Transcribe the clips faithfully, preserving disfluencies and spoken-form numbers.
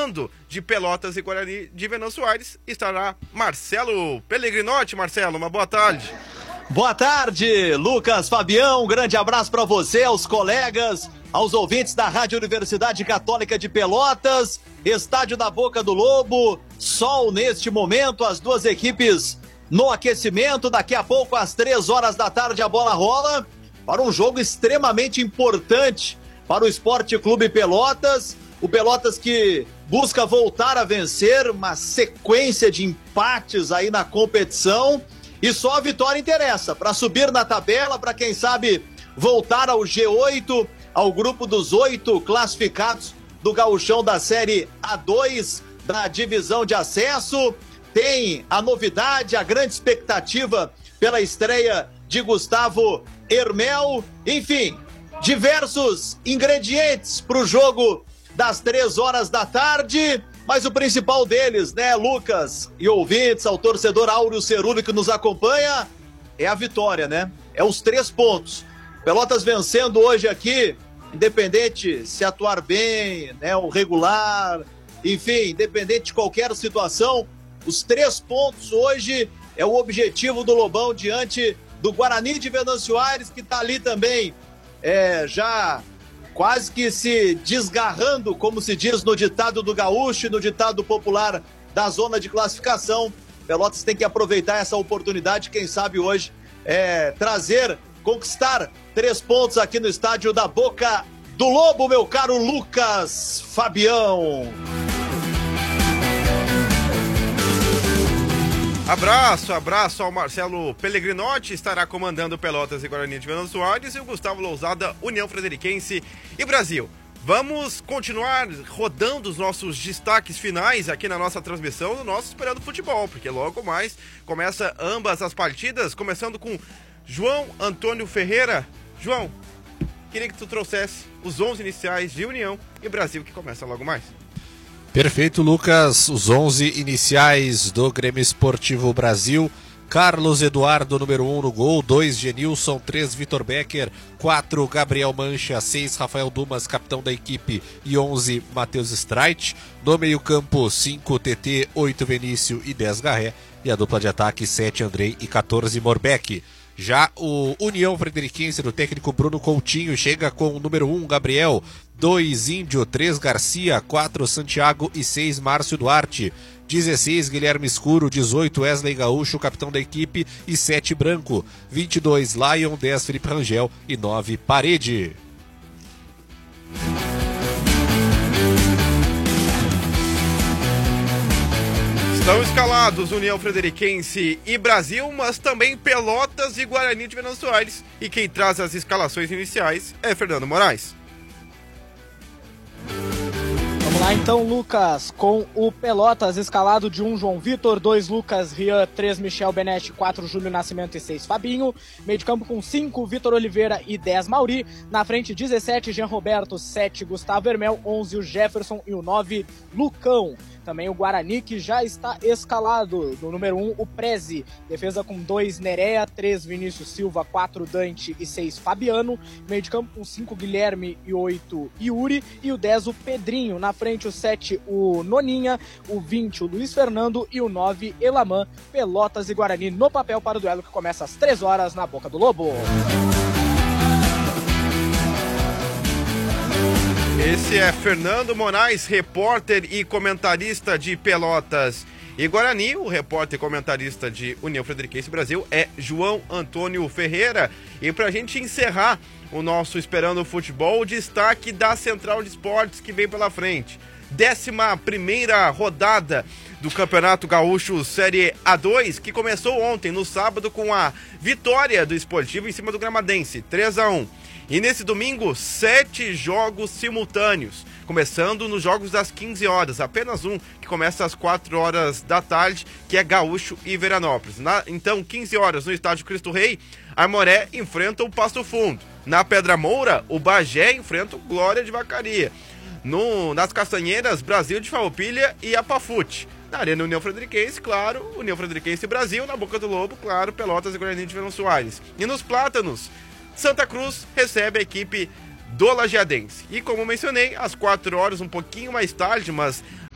comando de Pelotas e Guarani de Venâncio Aires, estará Marcelo Pellegrinotti. Marcelo, uma boa tarde. Boa tarde, Lucas, Fabião, um grande abraço para você, aos colegas, aos ouvintes da Rádio Universidade Católica de Pelotas, estádio da Boca do Lobo, sol neste momento, as duas equipes no aquecimento, daqui a pouco às três horas da tarde a bola rola para um jogo extremamente importante para o Esporte Clube Pelotas, o Pelotas que busca voltar a vencer, uma sequência de empates aí na competição. E só a vitória interessa, para subir na tabela, para quem sabe voltar ao G oito, ao grupo dos oito classificados do gauchão da Série A dois, da divisão de acesso. Tem a novidade, a grande expectativa pela estreia de Gustavo Hermel. Enfim, diversos ingredientes para o jogo das três horas da tarde. Mas o principal deles, né, Lucas e ouvintes, ao torcedor Áureo Cerulli que nos acompanha, é a vitória, né? É os três pontos. Pelotas vencendo hoje aqui, independente se atuar bem, né, o regular, enfim, independente de qualquer situação, os três pontos hoje é o objetivo do Lobão diante do Guarani de Venâncio Aires, que tá ali também, é, já... quase que se desgarrando, como se diz no ditado do gaúcho e no ditado popular da zona de classificação. Pelotas tem que aproveitar essa oportunidade, quem sabe hoje, é, trazer, conquistar três pontos aqui no estádio da Boca do Lobo, meu caro Lucas Fabião. Abraço, abraço ao Marcelo Pellegrinotti, estará comandando Pelotas e Guarani de Venâncio Aires, e o Gustavo Lousada, União Frederiquense e Brasil. Vamos continuar rodando os nossos destaques finais aqui na nossa transmissão do nosso Esperando Futebol, porque logo mais começa ambas as partidas, começando com João Antônio Ferreira. João, queria que tu trouxesse os onze iniciais de União e Brasil, que começa logo mais. Perfeito, Lucas. Os onze iniciais do Grêmio Esportivo Brasil: Carlos Eduardo, número um no gol, dois Genilson, três Vitor Becker, quatro Gabriel Mancha, seis Rafael Dumas, capitão da equipe, e onze Matheus Streit. No meio-campo, cinco T T, oito Venício e dez Garré. E a dupla de ataque, sete Andrei e quatorze Morbeck. Já o União Frederiquense do técnico Bruno Coutinho chega com o número um, Gabriel, dois Índio, três Garcia, quatro Santiago e seis Márcio Duarte. dezesseis Guilherme Escuro, dezoito Wesley Gaúcho, capitão da equipe, e sete Branco. vinte e dois Lion, dez Felipe Rangel e nove Parede. Estão escalados União Frederiquense e Brasil, mas também Pelotas e Guarani de Venâncio Aires. E quem traz as escalações iniciais é Fernando Moraes. Vamos lá então, Lucas, com o Pelotas escalado de um João Vitor, dois Lucas Rian, três Michel Benetti, quatro Júlio Nascimento e seis Fabinho. Meio de campo com cinco Vitor Oliveira e dez Mauri. Na frente dezessete Jean Roberto, sete Gustavo Hermel, onze o Jefferson e o nove Lucão. Também o Guarani, que já está escalado. No número um, o Prezi. Defesa com dois Nerea, três Vinícius Silva, quatro Dante e seis Fabiano. Meio de campo com cinco Guilherme e oito Yuri. E o dez, o Pedrinho. Na frente, o sete, o Noninha. O vinte, o Luiz Fernando. E o nove, Elamã. Pelotas e Guarani no papel para o duelo que começa às três horas na Boca do Lobo. Esse é Fernando Moraes, repórter e comentarista de Pelotas e Guarani. O repórter e comentarista de União Frederiquense Brasil é João Antônio Ferreira. E para a gente encerrar o nosso Esperando o Futebol, o destaque da Central de Esportes que vem pela frente. Décima primeira rodada do Campeonato Gaúcho Série A dois, que começou ontem, no sábado, com a vitória do Esportivo em cima do Gramadense, três a um. E nesse domingo, sete jogos simultâneos, começando nos jogos das quinze horas, apenas um que começa às quatro horas da tarde, que é Gaúcho e Veranópolis. Na, então, quinze horas no estádio Cristo Rei, a Aimoré enfrenta o Passo Fundo. Na Pedra Moura, o Bagé enfrenta o Glória de Vacaria. No, nas Castanheiras, Brasil de Farroupilha e Apafute. Na Arena União Frederiquense, claro, União Frederiquense e Brasil. Na Boca do Lobo, claro, Pelotas e Guarani de Venâncio Aires. E nos Plátanos, Santa Cruz recebe a equipe do Lajeadense. E como mencionei, às quatro horas, um pouquinho mais tarde, mas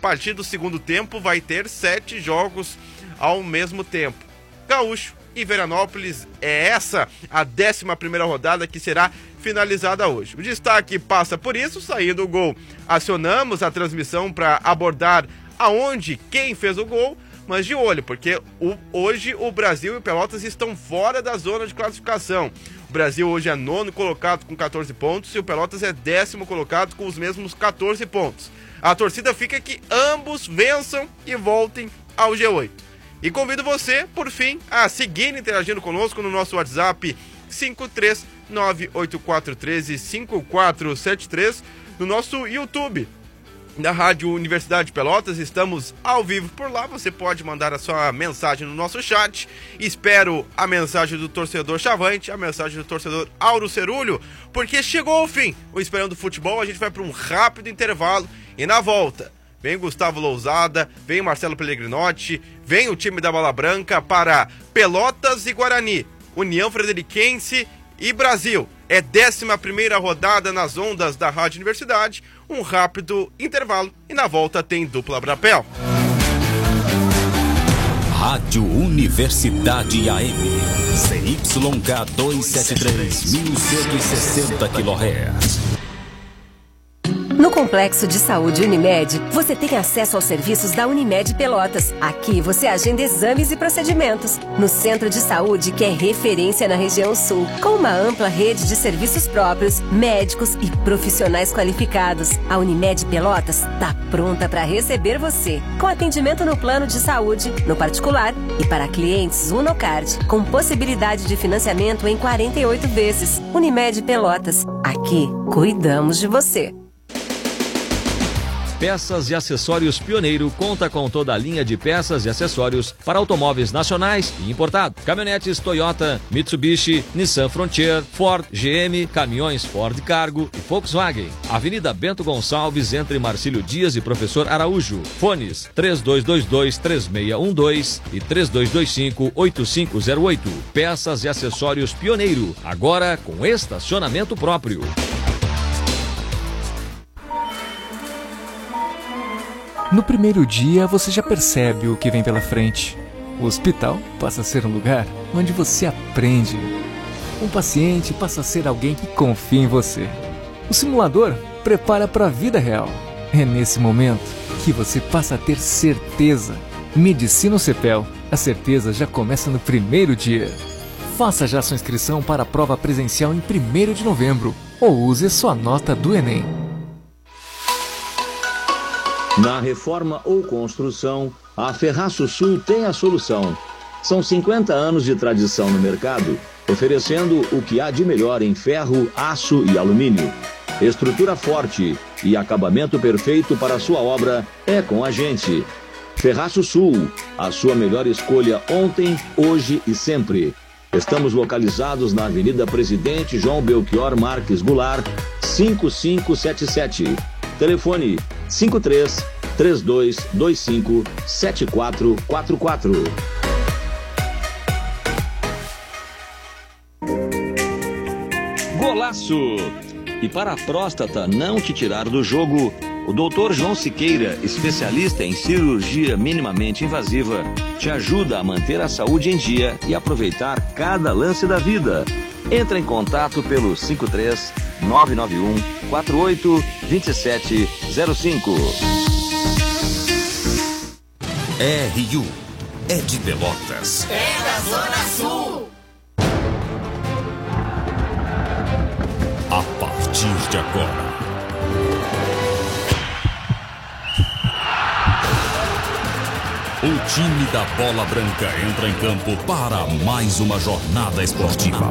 partir do segundo tempo vai ter sete jogos ao mesmo tempo. Gaúcho e Veranópolis, é essa a décima primeira rodada que será finalizada hoje. O destaque passa por isso, saindo o gol. Acionamos a transmissão para abordar aonde, quem fez o gol, mas de olho, porque o, hoje o Brasil e o Pelotas estão fora da zona de classificação. O Brasil hoje é nono colocado com quatorze pontos e o Pelotas é décimo colocado com os mesmos quatorze pontos. A torcida fica que ambos vençam e voltem ao G oito. E convido você, por fim, a seguir interagindo conosco no nosso WhatsApp cinco três nove oito quatro um três cinco quatro sete três, no nosso YouTube da Rádio Universidade de Pelotas. Estamos ao vivo por lá, você pode mandar a sua mensagem no nosso chat. Espero a mensagem do torcedor Chavante, a mensagem do torcedor Auro Cerulho, porque chegou o fim o Esperando Futebol. A gente vai para um rápido intervalo e na volta vem Gustavo Lousada, vem Marcelo Pellegrinotti, vem o time da Bola Branca para Pelotas e Guarani, União Frederiquense e Brasil. É décima primeira rodada nas ondas da Rádio Universidade. Um rápido intervalo e na volta tem dupla Brapel. Rádio Universidade A M, C Y K duzentos e setenta e três, mil cento e sessenta quilohertz. No Complexo de Saúde Unimed, você tem acesso aos serviços da Unimed Pelotas. Aqui você agenda exames e procedimentos. No Centro de Saúde, que é referência na região sul, com uma ampla rede de serviços próprios, médicos e profissionais qualificados. A Unimed Pelotas está pronta para receber você, com atendimento no plano de saúde, no particular e para clientes Unocard, com possibilidade de financiamento em quarenta e oito vezes. Unimed Pelotas, aqui cuidamos de você. Peças e Acessórios Pioneiro conta com toda a linha de peças e acessórios para automóveis nacionais e importados. Caminhonetes Toyota, Mitsubishi, Nissan Frontier, Ford, G M, caminhões Ford Cargo e Volkswagen. Avenida Bento Gonçalves, entre Marcílio Dias e Professor Araújo. Fones três dois dois dois, três seis um dois e três dois dois cinco, oito cinco zero oito. Peças e Acessórios Pioneiro, agora com estacionamento próprio. No primeiro dia, você já percebe o que vem pela frente. O hospital passa a ser um lugar onde você aprende. Um paciente passa a ser alguém que confia em você. O simulador prepara para a vida real. É nesse momento que você passa a ter certeza. Medicina Cepel, a certeza já começa no primeiro dia. Faça já sua inscrição para a prova presencial em primeiro de novembro ou use sua nota do Enem. Na reforma ou construção, a Ferraço Sul tem a solução. São cinquenta anos de tradição no mercado, oferecendo o que há de melhor em ferro, aço e alumínio. Estrutura forte e acabamento perfeito para a sua obra é com a gente. Ferraço Sul, a sua melhor escolha ontem, hoje e sempre. Estamos localizados na Avenida Presidente João Belchior Marques Goulart, cinco cinco sete sete. Telefone cinco três, três dois dois cinco, sete quatro quatro quatro. Golaço! E para a próstata não te tirar do jogo, o doutor João Siqueira, especialista em cirurgia minimamente invasiva, te ajuda a manter a saúde em dia e aproveitar cada lance da vida. Entra em contato pelo cinco três nove nove um quatro oito dois sete zero cinco. R U é de Pelotas. É da Zona Sul. A partir de agora, o time da Bola Branca entra em campo para mais uma jornada esportiva.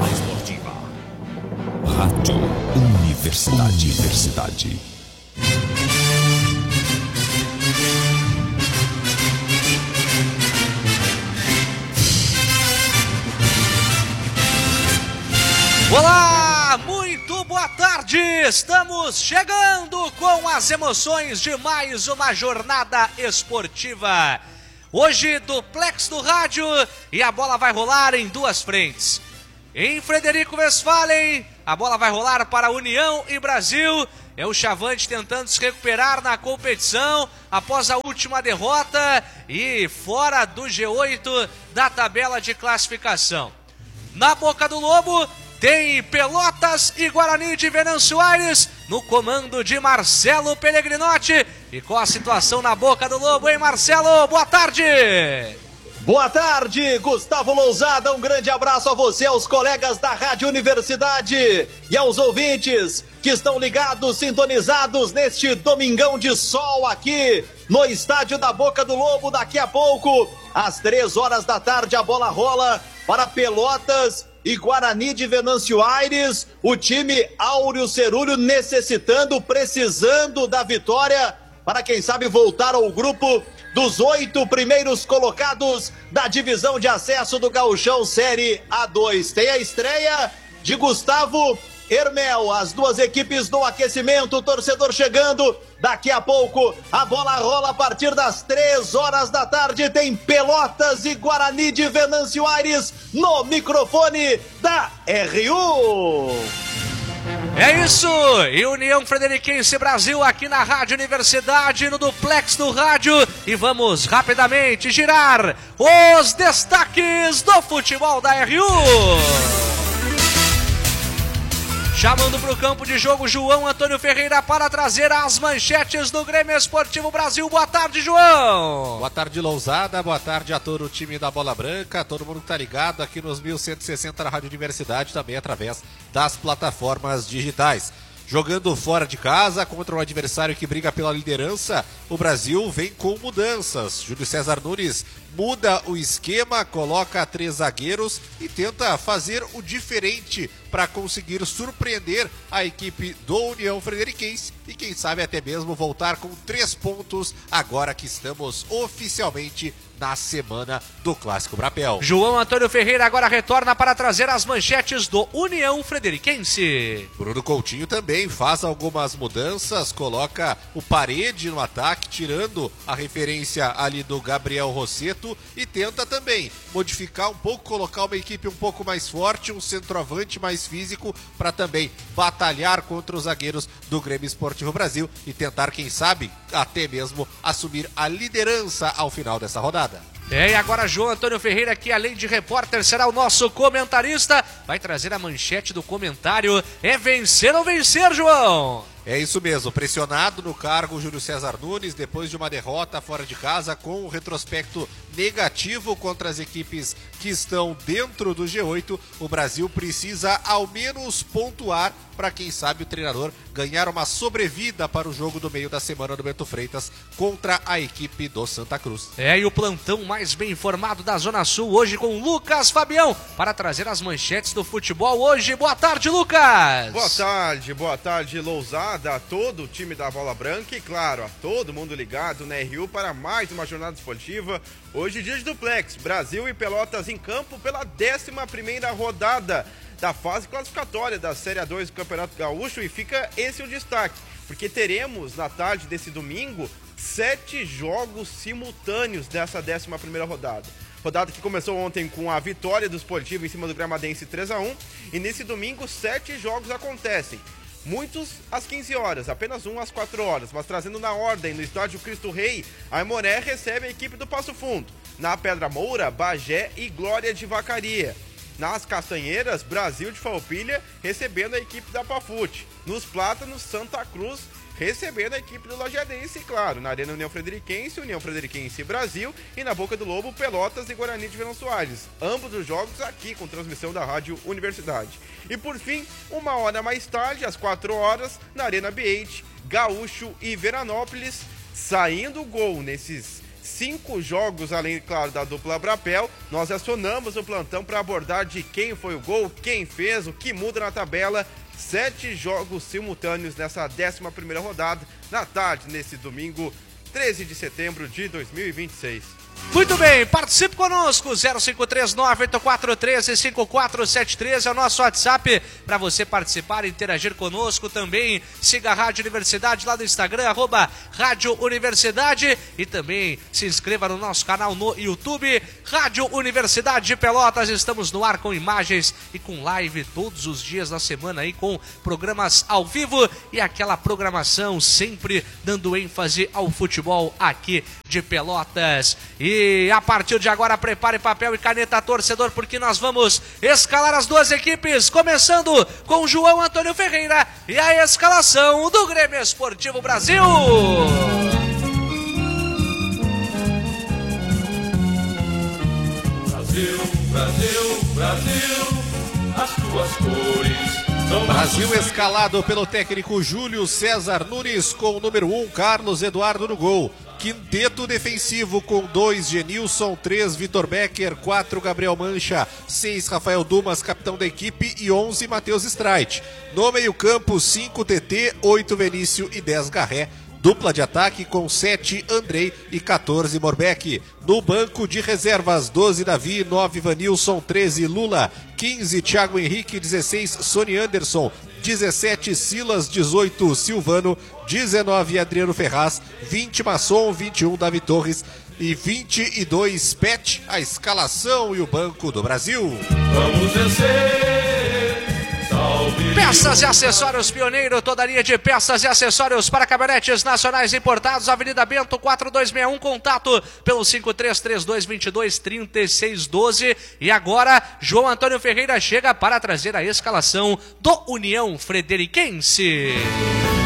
Rádio Universidade. Universidade. Olá, muito boa tarde! Estamos chegando com as emoções de mais uma jornada esportiva. Hoje, duplex do rádio, e a bola vai rolar em duas frentes. Em Frederico Westphalen, A bola vai rolar para União e Brasil. É o Chavante tentando se recuperar na competição após a última derrota e fora do G oito da tabela de classificação. Na Boca do Lobo tem Pelotas e Guarani de Venâncio Aires no comando de Marcelo Pellegrinotti. E qual a situação na Boca do Lobo, hein, Marcelo? Boa tarde! Boa tarde, Gustavo Lousada, um grande abraço a você, aos colegas da Rádio Universidade e aos ouvintes que estão ligados, sintonizados neste domingão de sol aqui no estádio da Boca do Lobo. Daqui a pouco, às três horas da tarde, a bola rola para Pelotas e Guarani de Venâncio Aires. O time Áureo Cerúleo necessitando, precisando da vitória para, quem sabe, voltar ao grupo dos oito primeiros colocados da divisão de acesso do Gauchão Série A dois. Tem a estreia de Gustavo Hermel, as duas equipes no aquecimento, o torcedor chegando. Daqui a pouco a bola rola a partir das três horas da tarde. Tem Pelotas e Guarani de Venâncio Aires no microfone da R U. É isso, e União Frederiquense Brasil aqui na Rádio Universidade, no duplex do rádio, e vamos rapidamente girar os destaques do futebol da R U. Chamando para o campo de jogo João Antônio Ferreira para trazer as manchetes do Grêmio Esportivo Brasil. Boa tarde, João. Boa tarde, Lousada. Boa tarde a todo o time da Bola Branca, todo mundo que está ligado aqui nos mil cento e sessenta da Rádio Universidade, também através das plataformas digitais. Jogando fora de casa contra um adversário que briga pela liderança, o Brasil vem com mudanças. Júlio César Nunes muda o esquema, coloca três zagueiros e tenta fazer o diferente para conseguir surpreender a equipe do União Frederiquense e quem sabe até mesmo voltar com três pontos agora que estamos oficialmente na semana do Clássico Brapel. João Antônio Ferreira agora retorna para trazer as manchetes do União Frederiquense. Bruno Coutinho também faz algumas mudanças, coloca o Parede no ataque, tirando a referência ali do Gabriel Rosseto e tenta também modificar um pouco, colocar uma equipe um pouco mais forte, um centroavante mais físico para também batalhar contra os zagueiros do Grêmio Esportivo Brasil e tentar, quem sabe, até mesmo assumir a liderança ao final dessa rodada. É, e agora João Antônio Ferreira, que além de repórter será o nosso comentarista, vai trazer a manchete do comentário. É vencer ou vencer, João? É isso mesmo, pressionado no cargo Júlio César Nunes, depois de uma derrota fora de casa com um retrospecto negativo contra as equipes que estão dentro do G oito, o Brasil precisa ao menos pontuar para, quem sabe, o treinador ganhar uma sobrevida para o jogo do meio da semana do Bento Freitas contra a equipe do Santa Cruz. É, e o plantão mais bem informado da Zona Sul, hoje com Lucas Fabião, para trazer as manchetes do futebol hoje. Boa tarde, Lucas! Boa tarde, boa tarde, Lousada, a todo o time da Bola Branca e, claro, a todo mundo ligado na R U para mais uma jornada esportiva. Hoje, dia de duplex, Brasil e Pelotas em campo pela décima primeira rodada da fase classificatória da Série A dois do Campeonato Gaúcho, e fica esse o destaque, porque teremos na tarde desse domingo sete jogos simultâneos dessa décima primeira rodada. Rodada que começou ontem com a vitória do Sportivo em cima do Gramadense três a um, e nesse domingo sete jogos acontecem. Muitos às quinze horas, apenas um às quatro horas, mas trazendo na ordem, no estádio Cristo Rei, a Aimoré recebe a equipe do Passo Fundo. Na Pedra Moura, Bagé e Glória de Vacaria. Nas Castanheiras, Brasil de Farroupilha recebendo a equipe da Pafute. Nos Plátanos, Santa Cruz recebendo a equipe do Lajadense, e claro, na Arena União Frederiquense, União Frederiquense Brasil, e na Boca do Lobo, Pelotas e Guarani de Venâncio Aires. Ambos os jogos aqui com transmissão da Rádio Universidade. E por fim, uma hora mais tarde, às quatro horas, na Arena B oito, Gaúcho e Veranópolis, saindo o gol nesses cinco jogos, além, claro, da dupla Brapel. Nós acionamos o plantão para abordar de quem foi o gol, quem fez, o que muda na tabela. Sete jogos simultâneos nessa décima primeira rodada, na tarde, nesse domingo, treze de setembro de dois mil e vinte e seis. Muito bem, participe conosco, zero cinco três nove oito quatro um três cinco quatro sete três é o nosso WhatsApp para você participar e interagir conosco também. Siga a Rádio Universidade lá no Instagram, arroba Rádio Universidade, e também se inscreva no nosso canal no YouTube, Rádio Universidade de Pelotas. Estamos no ar com imagens e com live todos os dias da semana aí, com programas ao vivo e aquela programação sempre dando ênfase ao futebol aqui de Pelotas. E a partir de agora, prepare papel e caneta, torcedor, porque nós vamos escalar as duas equipes, começando com João Antônio Ferreira e a escalação do Grêmio Esportivo Brasil. Brasil, Brasil, Brasil, as tuas cores. Brasil escalado pelo técnico Júlio César Nunes, com o número um, Carlos Eduardo no gol. Quinteto defensivo com dois Genilson, três Vitor Becker, quatro Gabriel Mancha, seis Rafael Dumas, capitão da equipe, e onze Matheus Streit. No meio-campo, cinco T T, oito Venício e dez Garré. Dupla de ataque com sete Andrei e quatorze Morbeck. No banco de reservas, doze Davi, nove Vanilson, treze Lula, quinze Thiago Henrique, dezesseis Sony Anderson, dezessete Silas, dezoito Silvano, dezenove Adriano Ferraz, vinte Masson, vinte e um Davi Torres e vinte e dois Pet. A escalação e o banco do Brasil. Vamos vencer. Peças e acessórios Pioneiro, toda linha de peças e acessórios para caminhonetes nacionais importados, Avenida Bento quatro dois seis um, contato pelo cinco três três dois dois dois, três seis um dois. E agora, João Antônio Ferreira chega para trazer a escalação do União Frederiquense.